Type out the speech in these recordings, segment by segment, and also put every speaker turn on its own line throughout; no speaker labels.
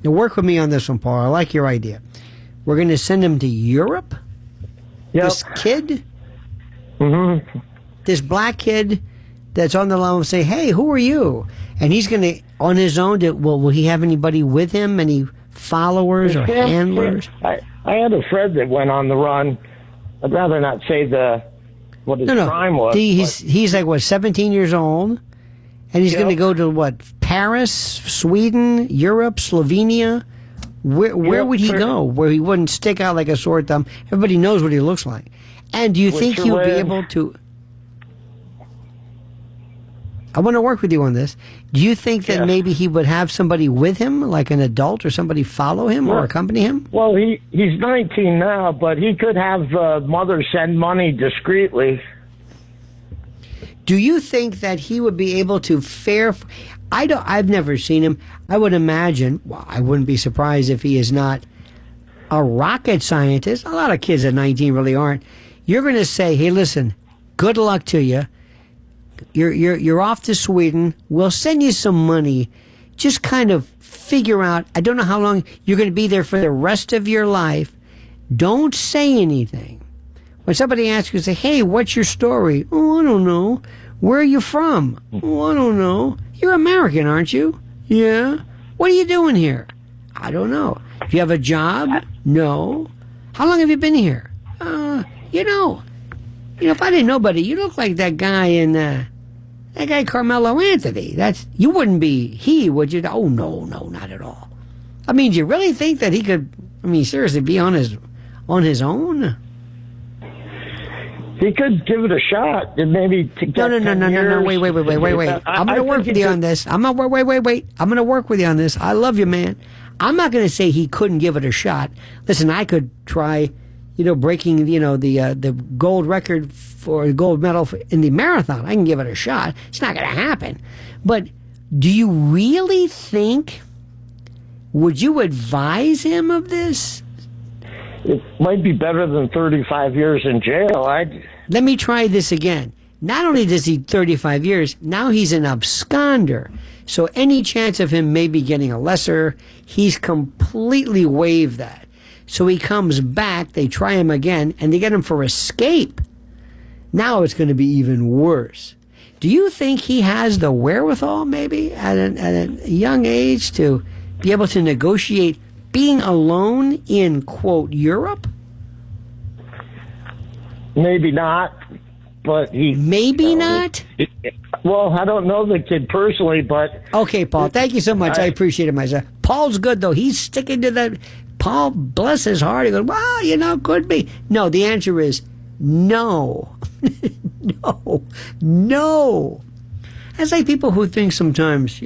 Now work with me on this one, Paul. I like your idea. We're going to send him to Europe?
Yep.
This kid?
Mm-hmm.
This black kid that's on the line will say, hey, who are you? And he's going to, on his own, will he have anybody with him? Any followers or handlers?
I had a friend that went on the run. I'd rather not say what his crime was.
He's like, what, 17 years old? And he's going to go to, what, Paris, Sweden, Europe, Slovenia? Where would he go where he wouldn't stick out like a sore thumb? Everybody knows what he looks like. And do you think he would be able to... I want to work with you on this. Do you think that maybe he would have somebody with him, like an adult or somebody follow him or accompany him?
Well, he's 19 now, but he could have mother send money discreetly.
Do you think that he would be able to fare... I've never seen him. I would imagine, well, I wouldn't be surprised if he is not a rocket scientist. A lot of kids at 19 really aren't. You're going to say, hey, listen, good luck to you. You're off to Sweden. We'll send you some money. Just kind of figure out, I don't know how long you're going to be there for the rest of your life. Don't say anything. When somebody asks you, say, hey, what's your story? Oh, I don't know. Where are you from? Oh, I don't know. You're American, aren't you? Yeah. What are you doing here? I don't know. Do you have a job? No. How long have you been here? If I didn't know, buddy, you look like that guy Carmelo Anthony. You wouldn't be he, would you? Oh, no, not at all. I mean, do you really think that he could, seriously, be on his own?
He could give it a shot and maybe to get
No. Wait. I'm going to work with you on this. I'm going to work with you on this. I love you, man. I'm not going to say he couldn't give it a shot. Listen, I could try, breaking, the gold record for the gold medal in the marathon. I can give it a shot. It's not going to happen. But do you really think, would you advise him of this?
It might be better than 35 years in jail.
Let me try this again. Not only does he 35 years, now he's an absconder. So any chance of him maybe getting a lesser, he's completely waived that. So he comes back, they try him again, and they get him for escape. Now it's going to be even worse. Do you think he has the wherewithal, maybe, at a young age to be able to negotiate being alone in, quote, Europe?
Maybe not, but he...
Maybe not?
Well, I don't know the kid personally, but...
Okay, Paul, thank you so much. I appreciate it myself. Paul's good, though. He's sticking to that. Paul, bless his heart, he goes, well, could be. No, the answer is no. No. It's like people who think sometimes,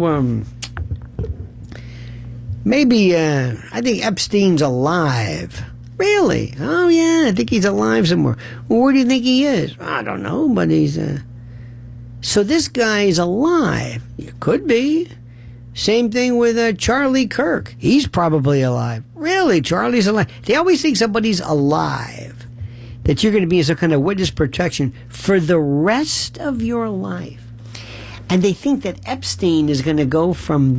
maybe, I think Epstein's alive. Really? Oh, yeah, I think he's alive somewhere. Well, where do you think he is? I don't know, but he's... So this guy is alive. It could be. Same thing with Charlie Kirk. He's probably alive. Really? Charlie's alive. They always think somebody's alive, that you're going to be in some kind of witness protection for the rest of your life. And they think that Epstein is going to go from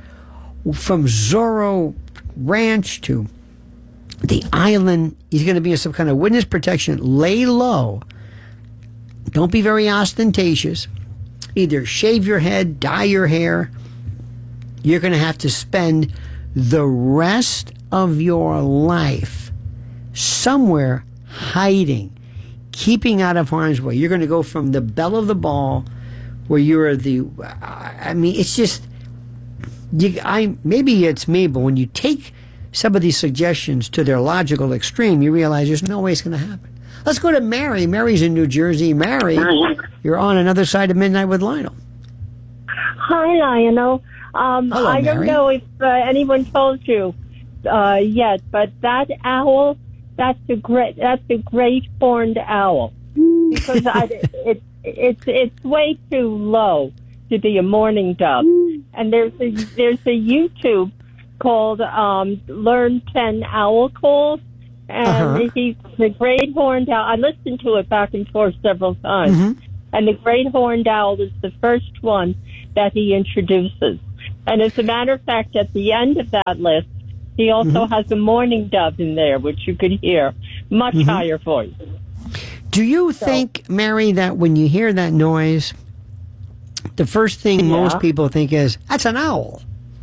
Zorro Ranch to the island. He's going to be in some kind of witness protection. Lay low. Don't be very ostentatious. Either shave your head, dye your hair. You're going to have to spend the rest of your life somewhere hiding, keeping out of harm's way. You're going to go from the belle of the ball, where you're it's just... maybe it's me, but when you take some of these suggestions to their logical extreme, you realize there's no way it's going to happen. Let's go to Mary. Mary's in New Jersey. Mary, you're on Another Side of Midnight with Lionel.
Hi, Lionel.
Hello,
I don't
Mary.
know if anyone told you yet, but that owl, that's a great horned owl, because it's way too low to be a mourning dove. And there's a YouTube called Learn 10 Owl Calls, and he's the great horned owl. I listened to it back and forth several times, and the great horned owl is the first one that he introduces. And as a matter of fact, at the end of that list, he also has a mourning dove in there, which you could hear. Much higher voice.
Do you think, Mary, that when you hear that noise, the first thing most people think is, that's an owl?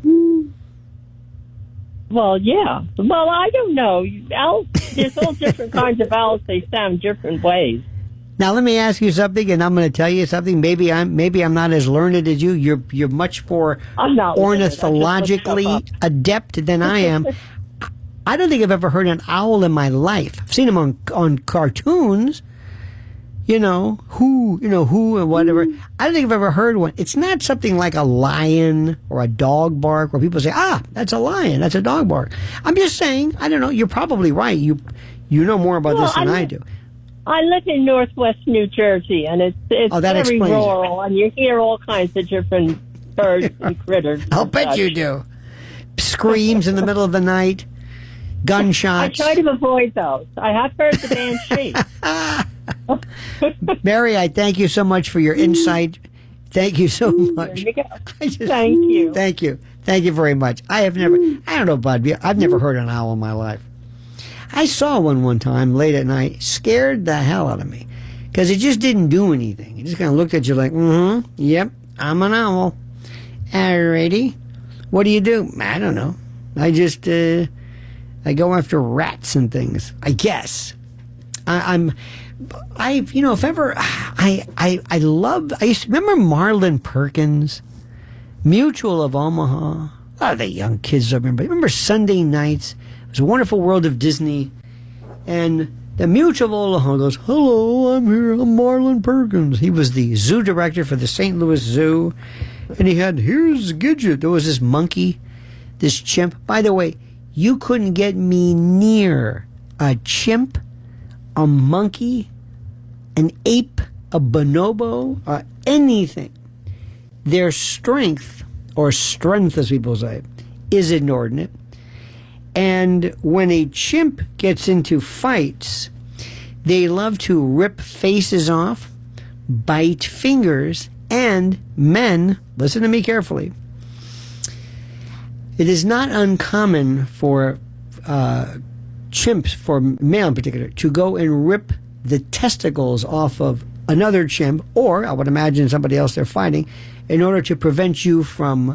Well, yeah. Well, I don't know. Owls, there's all different kinds of owls. They sound different ways.
Now, let me ask you something, and I'm going to tell you something. Maybe I'm not as learned as you. You're much more ornithologically adept than I am. I don't think I've ever heard an owl in my life. I've seen them on cartoons. Who and whatever. I don't think I've ever heard one. It's not something like a lion or a dog bark where people say, that's a lion, that's a dog bark. I'm just saying, I don't know, you're probably right. You know more about this than I do.
I live in northwest New Jersey, and it's very rural, and you hear all kinds of different birds and critters.
I'll bet you do. Screams in the middle of the night, gunshots.
I try to avoid those. I have heard the banshee.
Mary, I thank you so much for your insight. Thank you so much.
There you go. Thank you.
Thank you. Thank you very much. I don't know, Bud, I've never heard an owl in my life. I saw one time late at night, scared the hell out of me, because it just didn't do anything. It just kind of looked at you like, yep, I'm an owl. Alrighty. What do you do? I don't know. I just, I go after rats and things, I guess. I used to remember Marlon Perkins, Mutual of Omaha. A lot of the young kids remember Sunday nights. It was a Wonderful World of Disney. And the Mutual of Omaha goes, hello, I'm here, I'm Marlon Perkins. He was the zoo director for the St. Louis Zoo. And he had, here's Gidget. There was this monkey, this chimp. By the way, you couldn't get me near a chimp, a monkey, an ape, a bonobo, anything. Their strength, or strength as people say, is inordinate. And when a chimp gets into fights, they love to rip faces off, bite fingers, and men, listen to me carefully, it is not uncommon for chimps, for male in particular, to go and rip the testicles off of another chimp, or I would imagine somebody else they're fighting, in order to prevent you from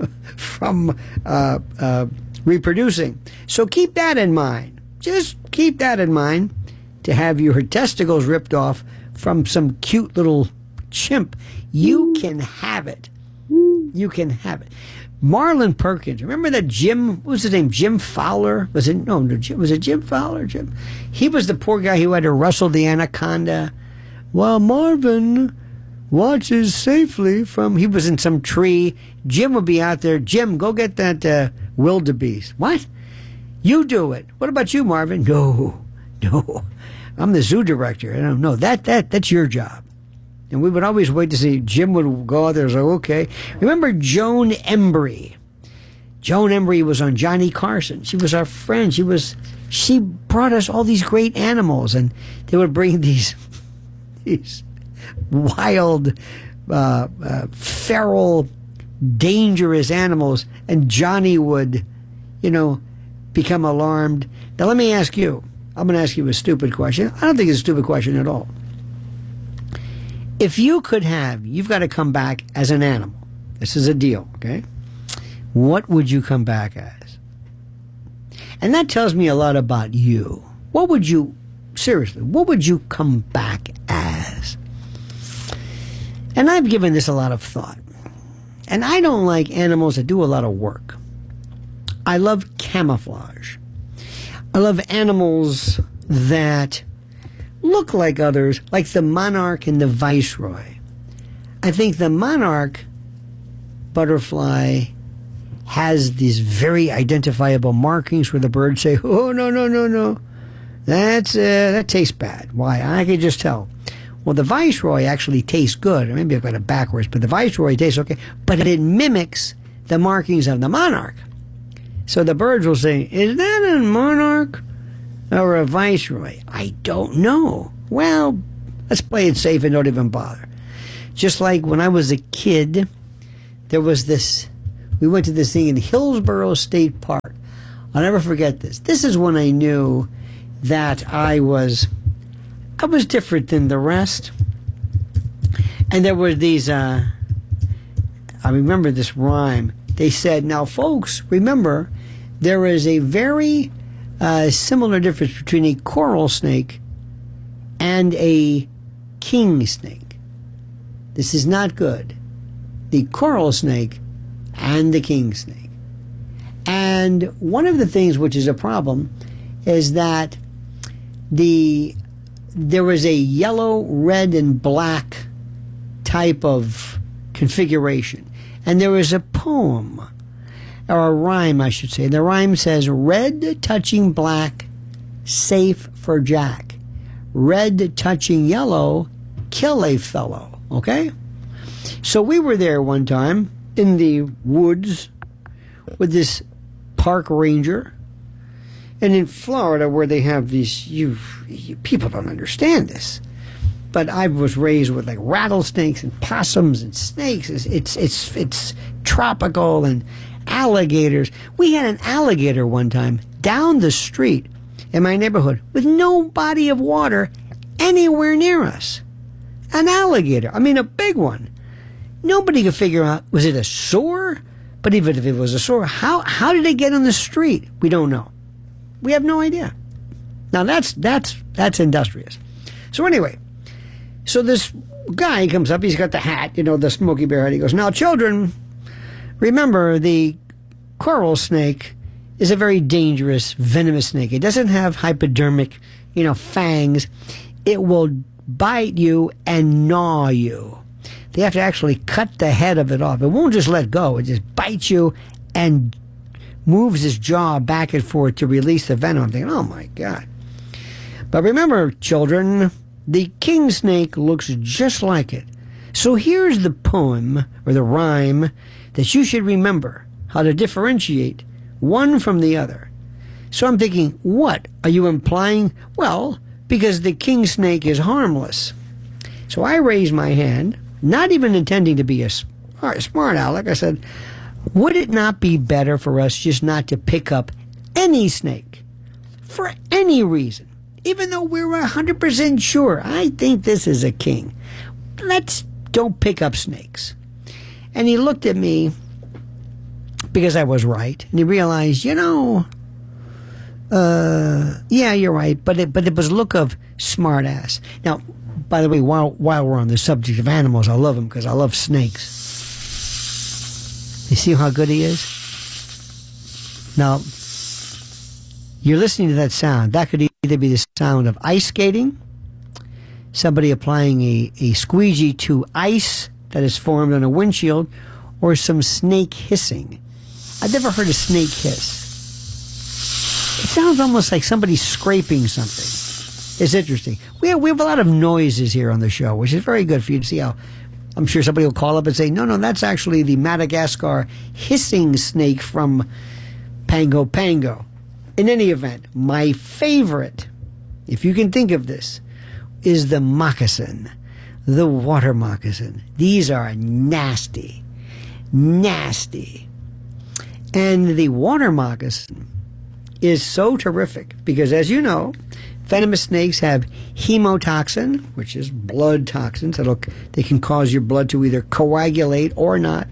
reproducing. So keep that in mind. Just keep that in mind, to have your testicles ripped off from some cute little chimp. You can have it. You can have it. Marlon Perkins. Remember that Jim? What was his name? Jim Fowler? Was it Jim Fowler? He was the poor guy who had to wrestle the anaconda while Marvin watches safely from. He was in some tree. Jim would be out there. Jim, go get that wildebeest. What? You do it. What about you, Marvin? No. I'm the zoo director. I don't know. That's your job. And we would always wait to see. Jim would go out there and say, okay. Remember Joan Embry? Joan Embry was on Johnny Carson. She was our friend. She brought us all these great animals, and they would bring these wild, feral, dangerous animals, and Johnny would, become alarmed. Now let me ask you. I'm going to ask you a stupid question. I don't think it's a stupid question at all. If you could you've got to come back as an animal. This is a deal, okay? What would you come back as? And that tells me a lot about you. What would you come back as? And I've given this a lot of thought. And I don't like animals that do a lot of work. I love camouflage. I love animals that look like others, like the monarch and the viceroy. I think the monarch butterfly has these very identifiable markings where the birds say, oh, no. That tastes bad. Why? I can just tell. Well, the viceroy actually tastes good. Or maybe I've got it backwards, but the viceroy tastes okay. But it mimics the markings of the monarch. So the birds will say, is that a monarch or a viceroy? I don't know. Well, let's play it safe and don't even bother. Just like when I was a kid, there was this We went to this thing in Hillsborough State Park. I'll never forget this. This is when I knew that I was different than the rest. And there were these, I remember this rhyme. They said, now folks, remember, there is a very similar difference between a coral snake and a king snake. This is not good. The coral snake and the king snake. And one of the things which is a problem is that there was a yellow, red, and black type of configuration. And there was a poem, or a rhyme, I should say. The rhyme says, red touching black, safe for Jack. Red touching yellow, kill a fellow. Okay? So we were there one time in the woods with this park ranger. And in Florida, where they have these, people don't understand this. But I was raised with like rattlesnakes and possums and snakes. It's tropical, and alligators. We had an alligator one time down the street in my neighborhood with no body of water anywhere near us. An alligator. I mean, a big one. Nobody could figure out, was it a sewer? But even if it was a sewer, how did it get on the street? We don't know. We have no idea. Now that's industrious. So anyway, so this guy comes up, he's got the hat, the Smokey Bear hat. He goes, now children, remember the coral snake is a very dangerous, venomous snake. It doesn't have hypodermic, fangs. It will bite you and gnaw you. They have to actually cut the head of it off. It won't just let go. It just bites you and moves his jaw back and forth to release the venom. I'm thinking, oh my God. But remember, children, the king snake looks just like it. So here's the poem, or the rhyme, that you should remember how to differentiate one from the other. So I'm thinking, what are you implying? Well, because the king snake is harmless. So I raised my hand, not even intending to be a smart aleck. I said, would it not be better for us just not to pick up any snake for any reason? Even though we're 100% sure, I think this is a king. Let's don't pick up snakes. And he looked at me because I was right, and he realized, yeah, you're right, but it was a look of smart ass. Now, by the way, while we're on the subject of animals, I love them because I love snakes. You see how good he is? Now, you're listening to that sound. That could either be the sound of ice skating, somebody applying a squeegee to ice that is formed on a windshield, or some snake hissing. I've never heard a snake hiss. It sounds almost like somebody scraping something. It's interesting. We have a lot of noises here on the show, which is very good for you to see how. I'm sure somebody will call up and say, no, that's actually the Madagascar hissing snake from Pango Pango. In any event, my favorite, if you can think of this, is the moccasin, the water moccasin. These are nasty, nasty. And the water moccasin is so terrific because, as you know, venomous snakes have hemotoxin, which is blood toxins. They can cause your blood to either coagulate or not.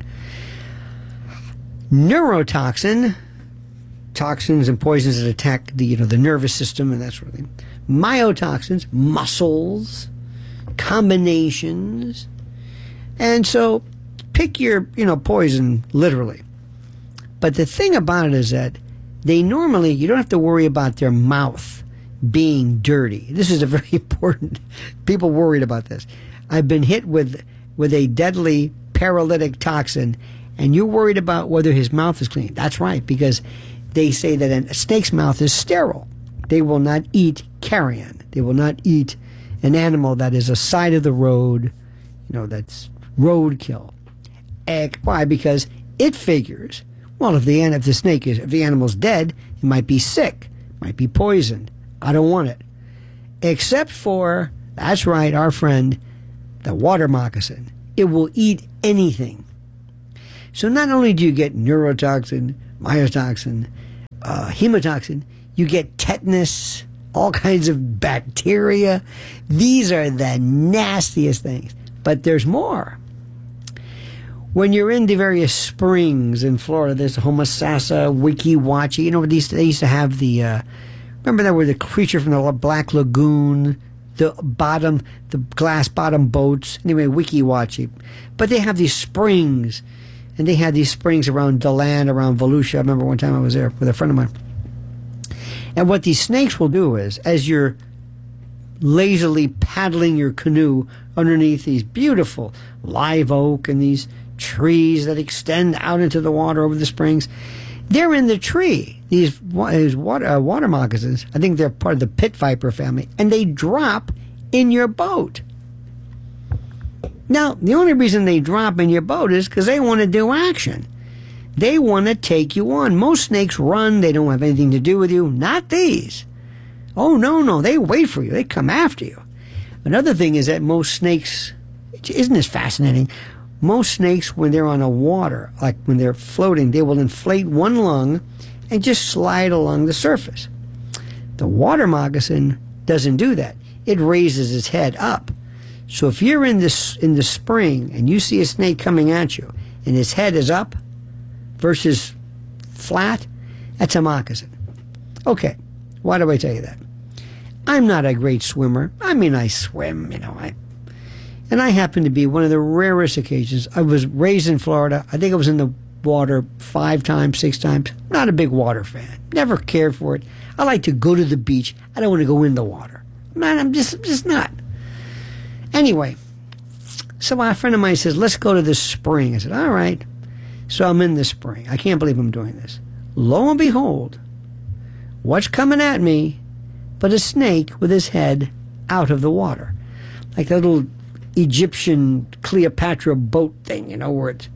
Neurotoxin, toxins and poisons that attack the nervous system and that sort of thing. Myotoxins, muscles, combinations. And so pick your poison literally. But the thing about it is that they normally, you don't have to worry about their mouth being dirty. This is a very important, people worried about this. I've been hit with a deadly paralytic toxin, and you're worried about whether his mouth is clean. That's right, because they say that a snake's mouth is sterile. They will not eat carrion. They will not eat an animal that is a side of the road, that's roadkill. Why? Because it figures, well, if the animal's dead, it might be sick, might be poisoned. I don't want it. Except for, that's right, our friend, the water moccasin. It will eat anything. So not only do you get neurotoxin, mycotoxin, hemotoxin, you get tetanus, all kinds of bacteria. These are the nastiest things. But there's more. When you're in the various springs in Florida, there's Homosassa, Weeki Wachee. You know, they used to have the, remember that were the creature from the Black Lagoon, the glass bottom boats. Anyway, Weeki Wachee. But they have these springs, and they had these springs around DeLand, around Volusia. I remember one time I was there with a friend of mine. And what these snakes will do is, as you're lazily paddling your canoe underneath these beautiful live oak and these trees that extend out into the water over the springs, they're in the tree. These water moccasins, I think they're part of the pit viper family, and they drop in your boat. Now, the only reason they drop in your boat is because they want to do action. They want to take you on. Most snakes run. They don't have anything to do with you. Not these. Oh, no. They wait for you. They come after you. Another thing is that most snakes, isn't this fascinating? Most snakes, when they're on a water, like when they're floating, they will inflate one lung and just slide along the surface. The water moccasin doesn't do that. It raises its head up. So if you're in the spring and you see a snake coming at you and its head is up versus flat, that's a moccasin. Okay, why do I tell you that? I'm not a great swimmer. I mean, I swim, and I happen to be one of the rarest occasions. I was raised in Florida. I think I was in the water 5 times, 6 times. Not a big water fan. Never cared for it. I like to go to the beach. I don't want to go in the water. I'm just not. Anyway, so a friend of mine says, let's go to the spring. I said, all right. So I'm in the spring. I can't believe I'm doing this. Lo and behold, what's coming at me but a snake with his head out of the water? Like that little Egyptian Cleopatra boat thing, where it's...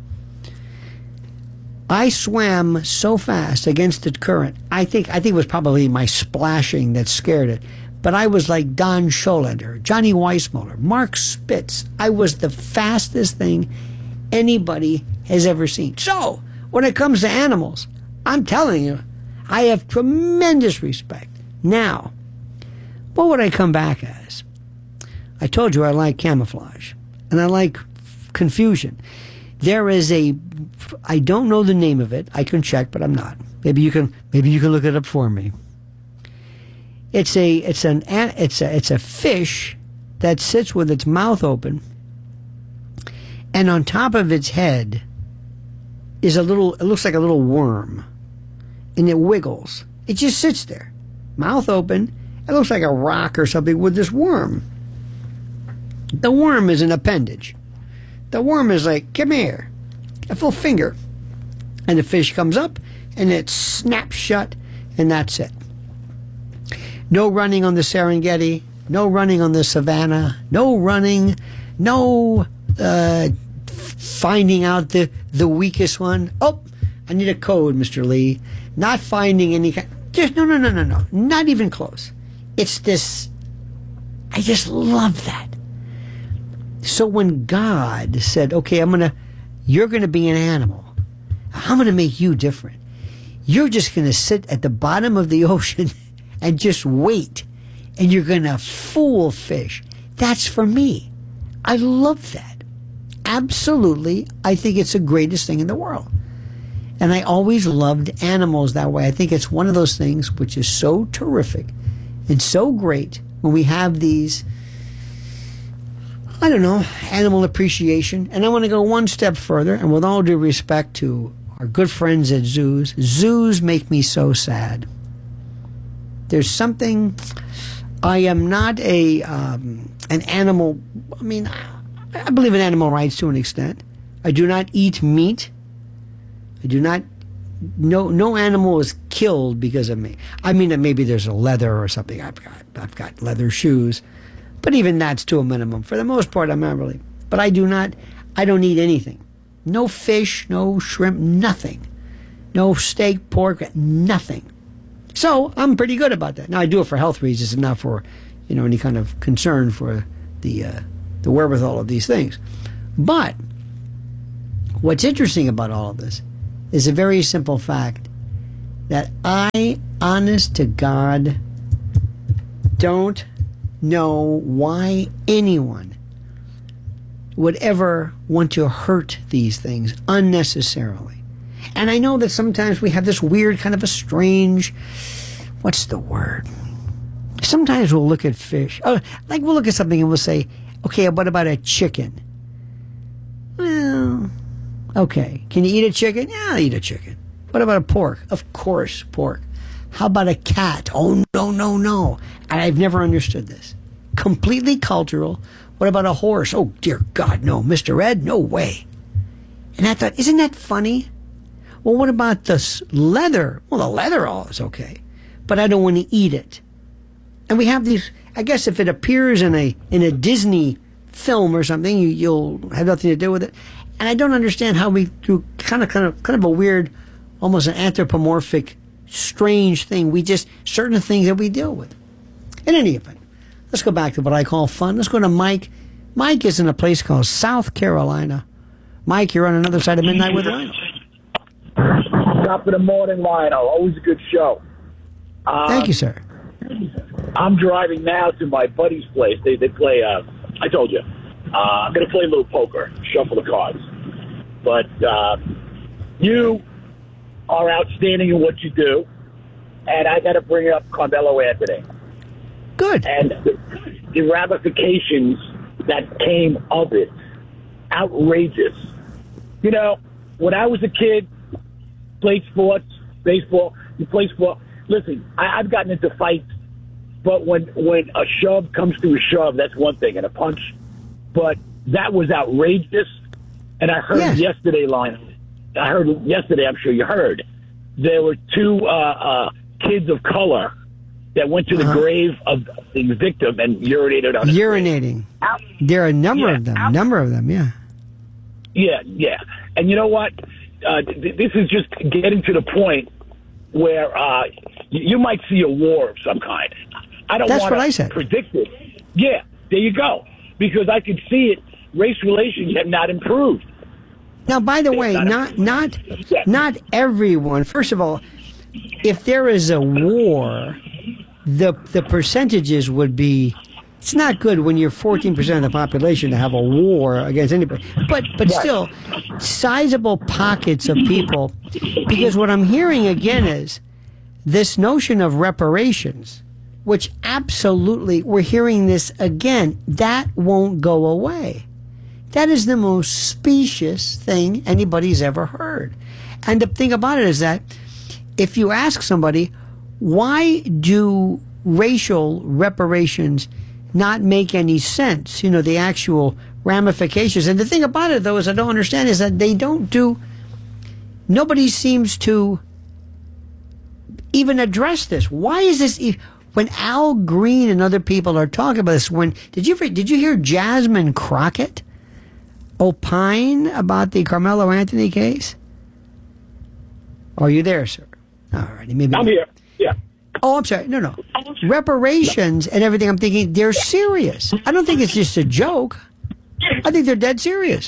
I swam so fast against the current. I think it was probably my splashing that scared it. But I was like Don Scholender, Johnny Weissmuller, Mark Spitz. I was the fastest thing anybody has ever seen. So, when it comes to animals, I'm telling you, I have tremendous respect. Now, what would I come back as? I told you I like camouflage, and I like confusion. There is I don't know the name of it. I can check, but I'm not. Maybe you can look it up for me. It's a fish that sits with its mouth open, and on top of its head is it looks like a little worm, and it wiggles. It just sits there, mouth open. It looks like a rock or something with this worm. The worm is an appendage. The worm is like, come here, a full finger. And the fish comes up, and it snaps shut, and that's it. No running on the Serengeti, no running on the savannah, no running, no finding out the weakest one. Oh, I need a code, Mr. Lee. Not finding any kind. Just no. Not even close. It's this. I just love that. So when God said, okay, you're going to be an animal. I'm going to make you different. You're just going to sit at the bottom of the ocean and just wait. And you're going to fool fish. That's for me. I love that. Absolutely. I think it's the greatest thing in the world. And I always loved animals that way. I think it's one of those things which is so terrific and so great when we have these, I don't know, animal appreciation. And I want to go one step further, and with all due respect to our good friends at zoos make me so sad. There's something, I am not an animal, I believe in animal rights to an extent. I do not eat meat. I do not, no animal is killed because of me. Maybe there's a leather or something. I've got leather shoes. But even that's to a minimum. For the most part, I'm not really. But I don't eat anything. No fish, no shrimp, nothing. No steak, pork, nothing. So I'm pretty good about that. Now I do it for health reasons and not for, any kind of concern for the wherewithal of these things. But What's interesting about all of this is a very simple fact that I, honest to God, don't know why anyone would ever want to hurt these things unnecessarily. And I know that sometimes we have this weird kind of a strange, what's the word? Sometimes we'll look at fish. Like we'll look at something and we'll say, okay, what about a chicken? Well, okay. Can you eat a chicken? Yeah, I'll eat a chicken. What about a pork? Of course, pork. How about a cat? Oh, no. I've never understood this. Completely cultural. What about a horse? Oh, dear God, no. Mr. Ed? No way. And I thought, isn't that funny? Well, what about the leather? Well, the leather all is okay, but I don't want to eat it. And we have these, I guess if it appears in a Disney film or something, you'll have nothing to do with it. And I don't understand how we do kind of a weird, almost an anthropomorphic, strange thing. We just, certain things that we deal with. In any event, let's go back to what I call fun. Let's go to Mike. Mike is in a place called South Carolina. Mike, you're on another side of Midnight with Lionel.
Top of the morning, Lionel. Always a good show.
Thank you, sir.
I'm driving now to my buddy's place. They play, I told you, I'm going to play a little poker, shuffle the cards. But you are outstanding in what you do, and I got to bring up Carmelo Anthony.
Good.
And the ramifications that came of it, outrageous. You know, when I was a kid, played sports, baseball, you play sport. Listen, I've gotten into fights, but when a shove comes to a shove, that's one thing, and a punch. But that was outrageous. And I heard yesterday, I'm sure you heard, there were two kids of color that went to the grave of the victim and urinated on his
urinating. There are a number of them, yeah.
Yeah. And you know what? This is just getting to the point where you might see a war of some kind. I don't want to predict it. Yeah, there you go. Because I can see it. Race relations have not improved.
Now, by the way, not everyone. First of all, if there is a war, the percentages would be. It's not good when you're 14% of the population to have a war against anybody. But still, sizable pockets of people. Because what I'm hearing again is this notion of reparations, which absolutely, we're hearing this again, that won't go away. That is the most specious thing anybody's ever heard. And the thing about it is that if you ask somebody, why do racial reparations not make any sense, the actual ramifications. And the thing about it, though, is I don't understand is that nobody seems to even address this. Why is this, when Al Green and other people are talking about this, did you hear Jasmine Crockett opine about the Carmelo Anthony case? Are you there, sir? All righty, maybe.
I'm here, yeah.
Oh, I'm sorry. No. Reparations and everything, I'm thinking they're serious. I don't think it's just a joke. I think they're dead serious.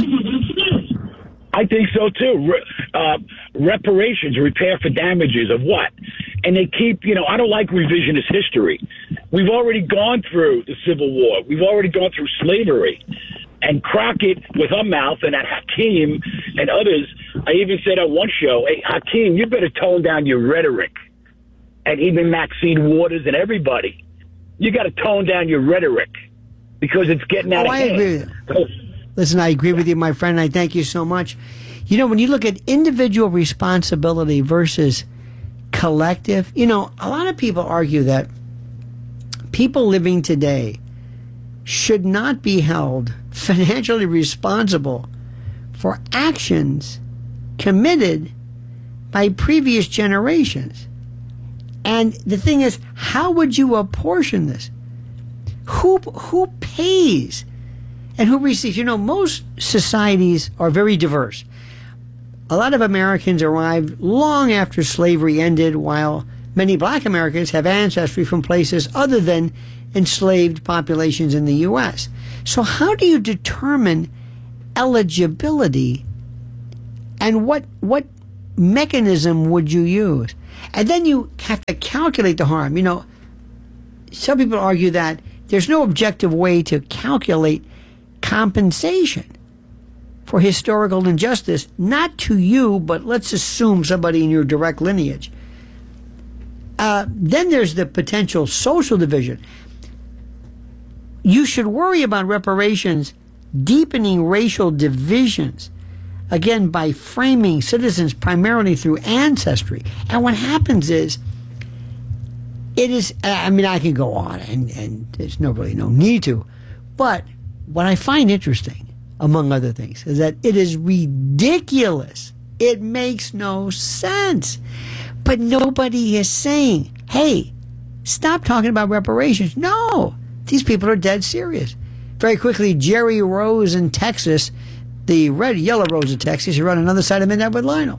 I think so, too. Reparations, repair for damages of what? And they keep, I don't like revisionist history. We've already gone through the Civil War. We've already gone through slavery. And Crockett, with her mouth, and that Hakeem and others, I even said on one show, hey, Hakeem, you better tone down your rhetoric. And even Maxine Waters and everybody, you got to tone down your rhetoric because it's getting out of hand. I agree with you.
Listen, I agree with you, my friend. I thank you so much. When you look at individual responsibility versus collective, a lot of people argue that people living today should not be held financially responsible for actions committed by previous generations. And the thing is, how would you apportion this? Who pays and who receives? Most societies are very diverse. A lot of Americans arrived long after slavery ended, while many black Americans have ancestry from places other than enslaved populations in the U.S. So how do you determine eligibility And what mechanism would you use? And then you have to calculate the harm. Some people argue that there's no objective way to calculate compensation for historical injustice, not to you, but let's assume somebody in your direct lineage. Then there's the potential social division. You should worry about reparations deepening racial divisions, again, by framing citizens primarily through ancestry. And what happens is, I can go on, and there's no need to, but what I find interesting, among other things, is that it is ridiculous. It makes no sense. But nobody is saying, hey, stop talking about reparations. No, these people are dead serious. Very quickly, Jerry Rose in Texas, the red, yellow Rose of Texas, you run another side of Midnight with Lionel.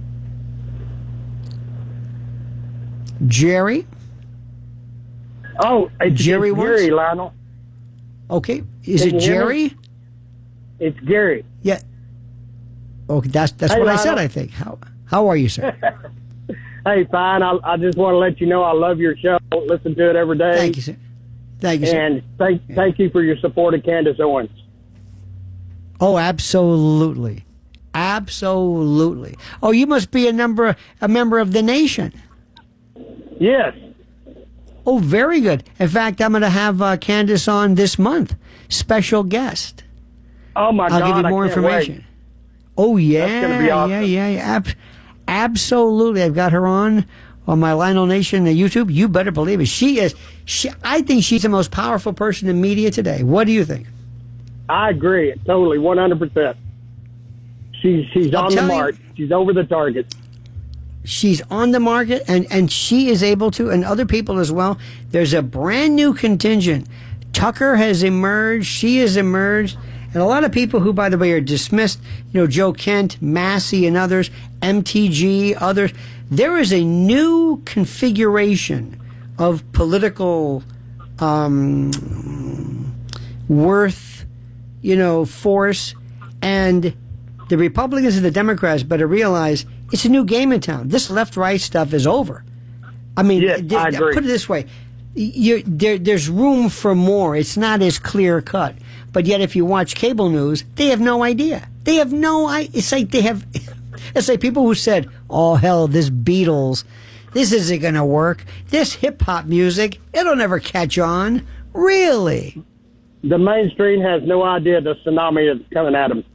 Jerry?
Oh, it's
Jerry,
Lionel.
Okay. Is it Jerry?
It's Gary.
Yeah. Okay, that's
hey,
what
Lionel.
I said, I think. How are you, sir?
Hey, fine. I just want to let you know I love your show. Listen to it every day.
Thank you, sir. Thank you, sir.
And thank you for your support of Candace Owens.
Oh, absolutely. Absolutely. Oh, you must be a member of the nation.
Yes.
Oh, very good. In fact, I'm going to have Candace on this month. Special guest.
Oh, my God.
I'll give you more information.
Wait.
Oh, yeah.
That's going to be awesome.
Yeah. Absolutely. I've got her on my Lionel Nation YouTube. You better believe it. I think she's the most powerful person in media today. What do you think?
I agree. Totally. 100%. She's on the mark. She's over the target.
She's on the market, and she is able to, and other people as well. There's a brand new contingent. Tucker has emerged. She has emerged. And a lot of people who, by the way, are dismissed, Joe Kent, Massey, and others, MTG, others. There is a new configuration of political worth, force. And the Republicans and the Democrats better realize it's a new game in town. This left-right stuff is over. I mean,
yes, I agree.
Put it this way. There's room for more. It's not as clear-cut. But yet, if you watch cable news, they have no idea. They have no idea. It's like people who said, oh, hell, this Beatles, this isn't going to work. This hip-hop music, it'll never catch on. Really?
The mainstream has no idea the tsunami is coming at them.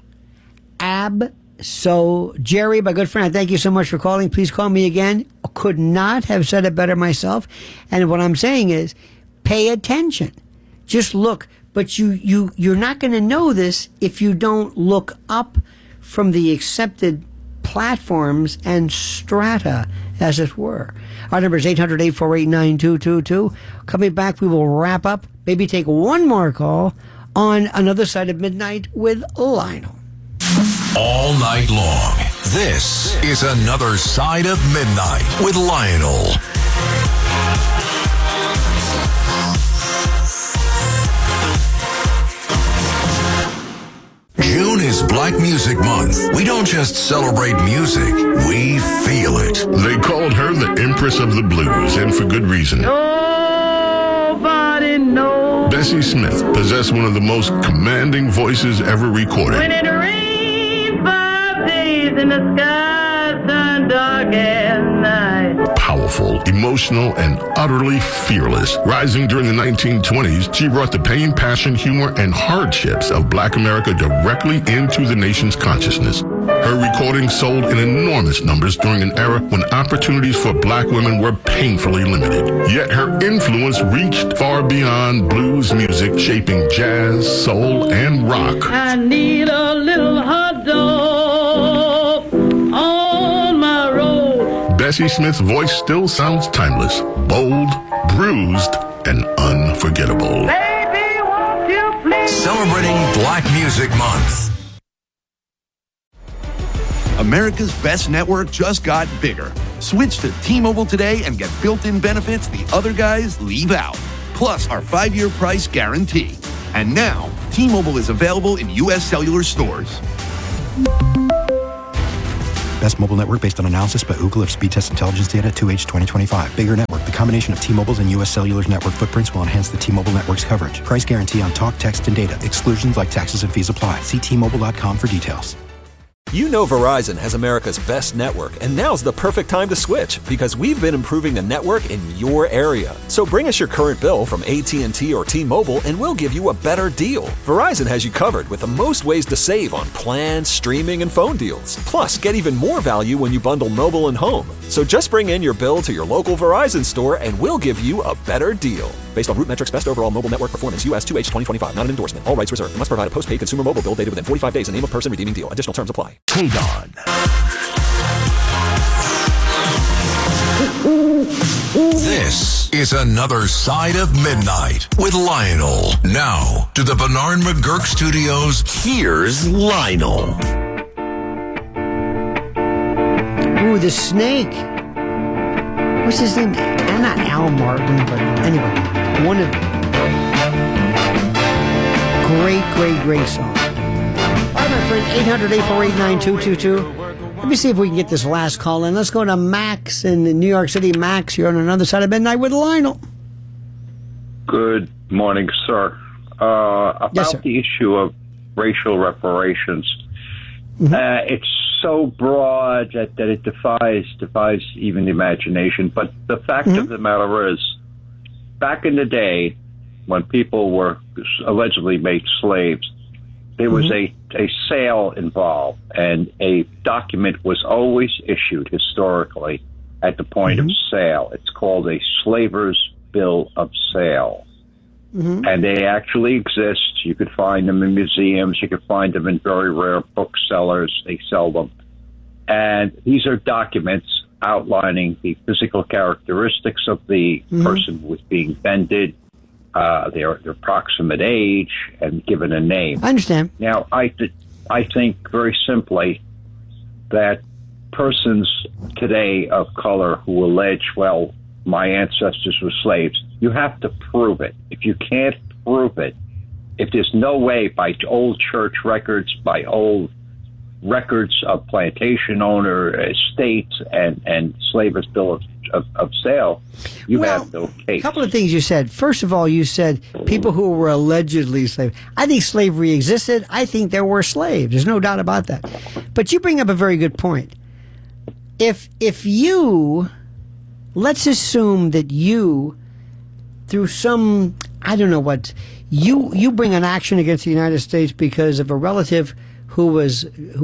Jerry, my good friend, I thank you so much for calling. Please call me again. Could not have said it better myself. And what I'm saying is, pay attention. Just look. But you're not going to know this if you don't look up from the accepted platforms and strata, as it were. Our number is 800-848-9222. Coming back, we will wrap up, maybe take one more call on Another Side of Midnight with Lionel.
All night long, this is Another Side of Midnight with Lionel. June is Black Music Month. We don't just celebrate music, we feel it.
They called her the Empress of the Blues, and for good reason.
Nobody knows.
Bessie Smith possessed one of the most commanding voices ever recorded.
When it rains 5 days and the sky turns dark at night.
Powerful, emotional, and utterly fearless. Rising during the 1920s, she brought the pain, passion, humor, and hardships of Black America directly into the nation's consciousness. Her recordings sold in enormous numbers during an era when opportunities for Black women were painfully limited. Yet her influence reached far beyond blues music, shaping jazz, soul, and rock.
I need a little hot dog on my road.
Bessie Smith's voice still sounds timeless, bold, bruised, and unforgettable.
Baby, won't you please?
Celebrating Black Music Month.
America's Best Network just got bigger. Switch to T-Mobile today and get built-in benefits the other guys leave out. Plus our 5-year price guarantee. And now, T-Mobile is available in U.S. cellular stores.
Best mobile network based on analysis by Ookla of speed test intelligence data 2H 2025. Bigger network. The combination of T-Mobile's and U.S. Cellular's network footprints will enhance the T-Mobile network's coverage. Price guarantee on talk, text, and data. Exclusions like taxes and fees apply. See T-Mobile.com for details.
You know Verizon has America's best network, and now's the perfect time to switch because we've been improving the network in your area. So bring us your current bill from AT&T or T-Mobile, and we'll give you a better deal. Verizon has you covered with the most ways to save on plans, streaming, and phone deals. Plus, get even more value when you bundle mobile and home. So just bring in your bill to your local Verizon store, and we'll give you a better deal. Based on Root Metrics Best Overall Mobile Network Performance, U.S. 2H 2025. Not an endorsement. All rights reserved. You must provide a postpaid consumer mobile bill dated within 45 days and name of person redeeming deal. Additional terms apply.
KDON. This is Another Side of Midnight with Lionel. Now, to the Bernard McGurk Studios, here's Lionel.
Ooh, the snake. What's his name? Not Al Martin, but anyway, one of great song. All right, my friend, 800-848-9222. Let me see if we can get this last call in. Let's go to Max in New York City. Max, you're on Another Side of Midnight with Lionel.
Good morning, sir. About
yes, sir.
The issue of racial reparations, it's so broad that it defies even the imagination. But the fact of the matter is, back in the day, when people were allegedly made slaves, there was a sale involved, and a document was always issued historically at the point of sale. It's called a slaver's bill of sale. And they actually exist. You could find them in museums. You could find them in very rare booksellers. They sell them. And these are documents outlining the physical characteristics of the person who was being vended, their approximate age, and given a name.
I understand.
Now, I think very simply that persons today of color who allege, well, my ancestors were slaves, you have to prove it. If you can't prove it, if there's no way by old church records, by old records of plantation owner estates and slaver's bill of sale, you have no case.
A couple of things you said. First of all, you said people who were allegedly slaves. I think slavery existed. I think there were slaves. There's no doubt about that. But you bring up a very good point. If you, let's assume that you, through some, I don't know what, you bring an action against the United States because of a relative who was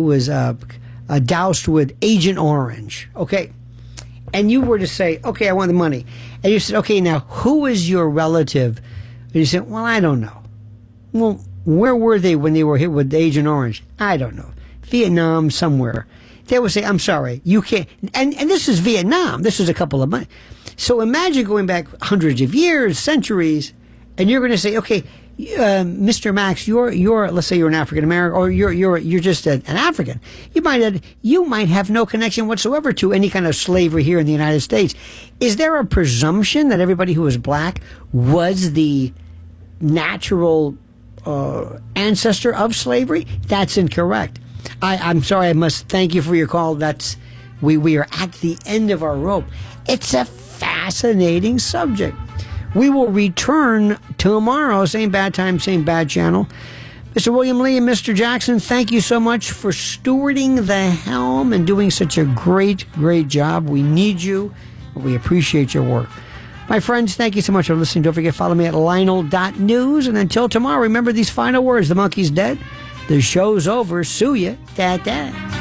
doused with Agent Orange, okay? And you were to say, okay, I want the money. And you said, okay, now, who is your relative? And you said, well, I don't know. Well, where were they when they were hit with Agent Orange? I don't know. Vietnam, somewhere. They would say, I'm sorry, you can't. And this is Vietnam. This is a couple of months. So imagine going back hundreds of years, centuries, and you're going to say, okay, Mr. Max, you're let's say you're an African American, or you're just an African. You might have no connection whatsoever to any kind of slavery here in the United States. Is there a presumption that everybody who was black was the natural ancestor of slavery? That's incorrect. I'm sorry. I must thank you for your call. We are at the end of our rope. It's a fascinating subject. We will return tomorrow, same bad time, same bad channel. Mr. William Lee and Mr. Jackson, thank you so much for stewarding the helm and doing such a great job. We need you. We appreciate your work. My friends, thank you so much for listening. Don't forget, follow me at Lionel.news. And until tomorrow, remember these final words. The monkey's dead. The show's over. Sue ya. Da-da.